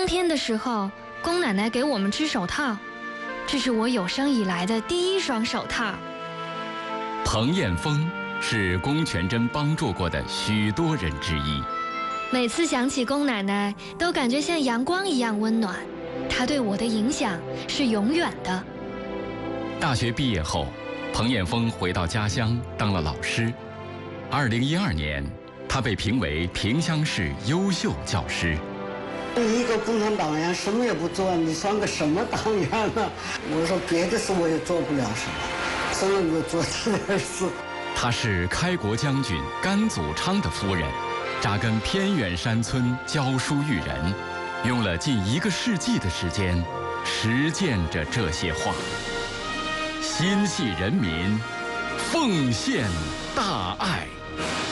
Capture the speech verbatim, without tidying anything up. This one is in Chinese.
天的时候，龚奶奶给我们织手套，这是我有生以来的第一双手套。 彭艳枫是龚全珍帮助过的许多人之一。 每次想起龚奶奶，都感觉像阳光一样温暖。她对我的影响是永远的。 大学毕业后，彭艳枫回到家乡当了老师。二零一二年，她被评为萍乡市优秀教师。 一个共产党员什么也不做，你算个什么党员呢？我说别的事我也做不了什么，只能够做这点事。 她是开国将军甘祖昌的夫人，扎根偏远山村教书育人，用了近一个世纪的时间，实践着这些话。心系人民，奉献大爱。